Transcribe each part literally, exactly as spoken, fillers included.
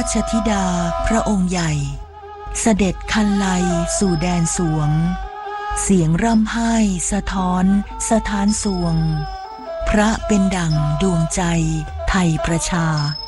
ราชธิดาพระองค์ใหญ่เสด็จคันไลสู่แดนสวงเสียงร่ำไห้สะท้อนสถานสวงพระเป็นดั่งดวงใจไทยประชา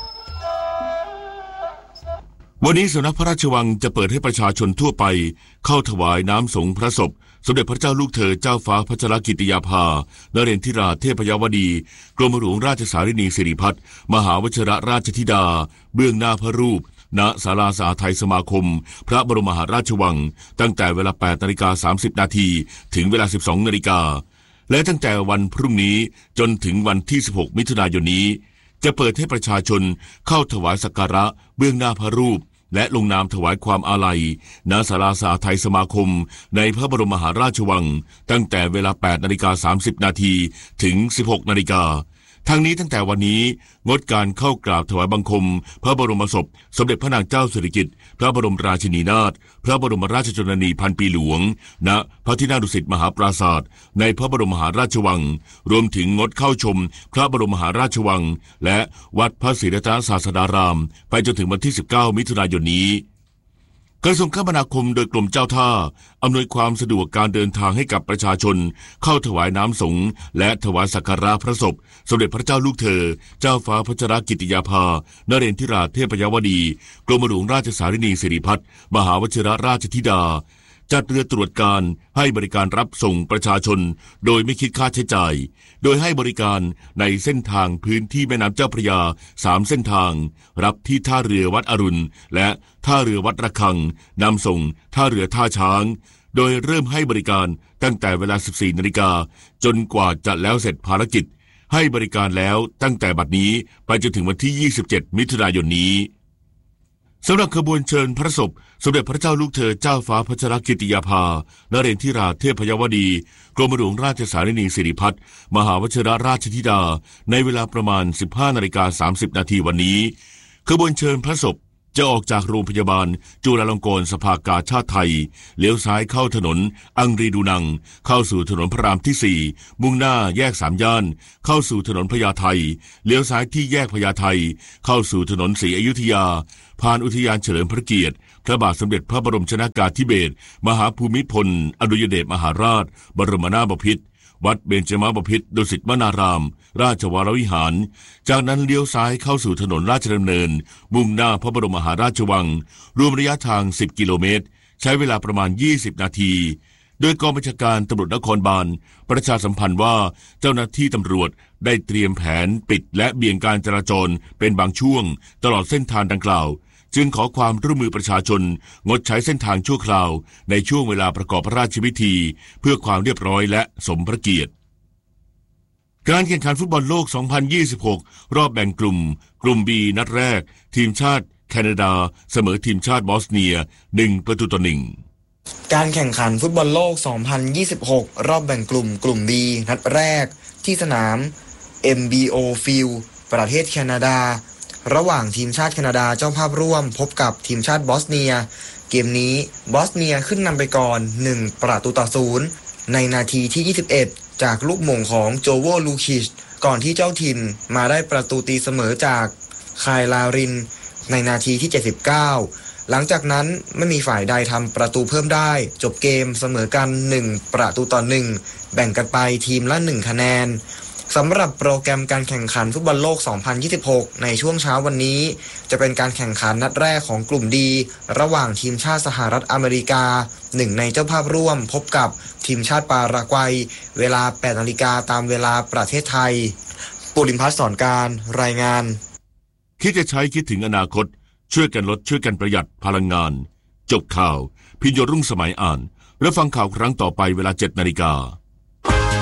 วันนี้สำนักพระราชวังจะเปิดให้ประชาชนทั่วไปเข้าถวายน้ำสงฆ์พระศพสมเด็จพระเจ้าลูกเธอเจ้าฟ้าพัชรกิติยาภานเรนทิราเทพยวดีกรมหลวงราชสารินีสิริพัฒน์มหาวชิรราชธิดาเบื้องหน้าพระรูปณศาลาสหทัยสมาคมพระบรมมหาราชวังตั้งแต่เวลา แปดนาฬิกาสามสิบนาทีถึงเวลา สิบสองนาฬิกาและตั้งแต่วันพรุ่งนี้จนถึงวันที่สิบหกมิถุนายนนี้จะเปิดให้ประชาชนเข้าถวายสักการะเบื้องหน้าพระรูปและลงนามถวายความอาลัยณศาลาสหทัยสมาคมในพระบรมมหาราชวังตั้งแต่เวลา แปดนาฬิกาสามสิบนาทีถึง สิบหกนาฬิกาทั้งนี้ตั้งแต่วันนี้งดการเข้ากราบถวายบังคมพระบรมศพสมเด็จพระนางเจ้าสิริกิติ์พระบรมราชินีนาถพระบรมราชชนนีพันปีหลวงณพระที่นั่งดุสิตมหาปราสาทในพระบรมมหาราชวังรวมถึงงดเข้าชมพระบรมมหาราชวังและวัดพระศรีรัตนศาสดารามไปจนถึงวันที่สิบเก้ามิถุนายนนี้กระทรวงคมนาคมโดยกรมเจ้าท่าอำนวยความสะดวกการเดินทางให้กับประชาชนเข้าถวายน้ำสงฆ์และถวายสักการะพระศพสมเด็จพระเจ้าลูกเธอเจ้าฟ้าพัชรกิติยาภานเรนทิราเทพยวดีกรมหลวงราชสารินีสิริพัฒน์มหาวชิรราชธิดาจัดเรือตรวจการให้บริการรับส่งประชาชนโดยไม่คิดค่าใช้จ่ายโดยให้บริการในเส้นทางพื้นที่แม่น้ำเจ้าพระยาสามเส้นทางรับที่ท่าเรือวัดอรุณและท่าเรือวัดระฆังนำส่งท่าเรือท่าช้างโดยเริ่มให้บริการตั้งแต่เวลา สิบสี่นาฬิกาจนกว่าจะแล้วเสร็จภารกิจให้บริการแล้วตั้งแต่บัดนี้ไปจนถึงวันที่ยี่สิบเจ็ดมิถุนายนนี้สำหรับขบวนเชิญพระศพสมเด็จพระเจ้าลูกเธอเจ้าฟ้าพัชรกิติยาภานเรนทิราเทพยวดีกรมหลวงราชสารินีสิริพัฒน์มหาวชิรราชธิดาในเวลาประมาณ สิบห้านาฬิกาสามสิบนาทีวันนี้ขบวนเชิญพระศพจะออกจากโรงพยาบาลจุฬาลงกรณ์สภากาชาดไทยเลี้ยวซ้ายเข้าถนนอังรีดูนังเข้าสู่ถนนพระรามที่สี่มุ่งหน้าแยกสามย่านเข้าสู่ถนนพญาไทเลี้ยวซ้ายที่แยกพญาไทเข้าสู่ถนนศรีอยุธยาผ่านอุทยานเฉลิมพระเกียรติพระบาทสมเด็จพระบรมชนกาธิเบศรมหาภูมิพลอดุลยเดชมหาราชบรมนาถบพิตรวัดเบญจมบพิตรดุสิตวนารามราชวรวิหารจากนั้นเลี้ยวซ้ายเข้าสู่ถนนราชดำเนินมุ่งหน้าพระบรมมหาราชวังรวมระยะทางสิบกิโลเมตรใช้เวลาประมาณยี่สิบนาทีโดยกองบัญชาการตำรวจนครบาลประชาสัมพันธ์ว่าเจ้าหน้าที่ตำรวจได้เตรียมแผนปิดและเบี่ยงการจราจรเป็นบางช่วงตลอดเส้นทางดังกล่าวจึงขอความร่วมมือประชาชนงดใช้เส้นทางชั่วคราวในช่วงเวลาประกอบพระราชพิธีเพื่อความเรียบร้อยและสมพระเกียรติการแข่งขันฟุตบอลโลก สองพันยี่สิบหก รอบแบ่งกลุ่มกลุ่ม B นัดแรกทีมชาติแคนาดาเสมอทีมชาติบอสเนียหนึ่งประตูต่อหนึ่งการแข่งขันฟุตบอลโลก สองพันยี่สิบหก รอบแบ่งกลุ่มกลุ่ม B นัดแรกที่สนาม เอ็ม บี โอ Field ประเทศแคนาดาระหว่างทีมชาติแคนาดาเจ้าภาพร่วมพบกับทีมชาติบอสเนียเกมนี้บอสเนียขึ้นนำไปก่อนหนึ่งประตูต่อศูนย์ในนาทีที่ยี่สิบเอ็ดจากลูกหม่งของโจโวลูคิชก่อนที่เจ้าถิ่นมาได้ประตูตีเสมอจากคายลารินในนาทีที่เจ็ดสิบเก้าหลังจากนั้นไม่มีฝ่ายใดทำประตูเพิ่มได้จบเกมเสมอกันหนึ่งประตูต่อหนึ่งแบ่งกันไปทีมละหนึ่งคะแนนสำหรับโปรแกรมการแข่งขันฟุตบอลโลก สองพันยี่สิบหก ในช่วงเช้าวันนี้จะเป็นการแข่งขันนัดแรกของกลุ่มดีระหว่างทีมชาติสหรัฐอเมริกาหนึ่งในเจ้าภาพร่วมพบกับทีมชาติปารากวัยเวลา แปดนาฬิกาตามเวลาประเทศไทยปุริมพัฒน์สอนการรายงานคิดจะใช้คิดถึงอนาคตช่วยกันลดช่วยกันประหยัดพลังงานจบข่าวพิญโยรุ่งสมัยอ่านและฟังข่าวครั้งต่อไปเวลา เจ็ดนาฬิกา